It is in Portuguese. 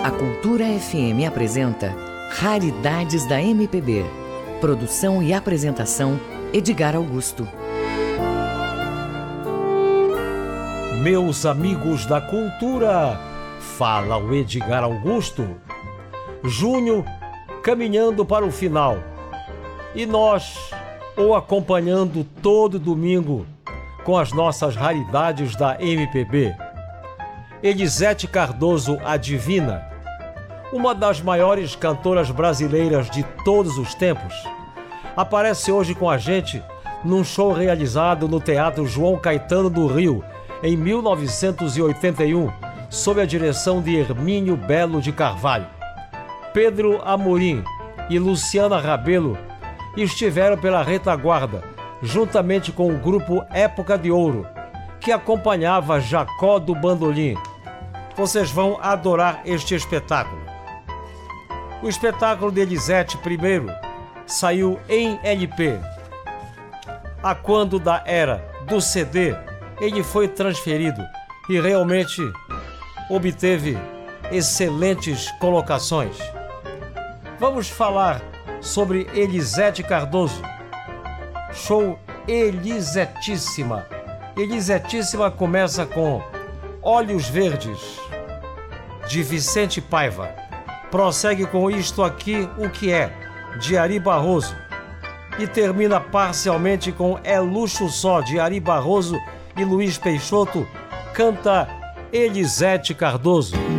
A Cultura FM apresenta Raridades da MPB. Produção e apresentação, Edgar Augusto. Meus amigos da cultura, fala o Edgar Augusto. Junho caminhando para o final e nós o acompanhando todo domingo com as nossas raridades da MPB. Elisete Cardoso, a Divina, uma das maiores cantoras brasileiras de todos os tempos, aparece hoje com a gente num show realizado no Teatro João Caetano do Rio, em 1981, sob a direção de Hermínio Belo de Carvalho. Pedro Amorim e Luciana Rabelo estiveram pela retaguarda, juntamente com o grupo Época de Ouro, que acompanhava Jacó do Bandolim. Vocês vão adorar este espetáculo. O espetáculo de Elisete primeiro saiu em LP. A quando da era do CD, ele foi transferido e realmente obteve excelentes colocações. Vamos falar sobre Elisete Cardoso. Show Elisetíssima. Elisetíssima começa com Olhos Verdes, de Vicente Paiva. Prossegue com Isto Aqui O Que É, de Ari Barroso. E termina parcialmente com É Luxo Só, de Ari Barroso e Luiz Peixoto. Canta Elisete Cardoso.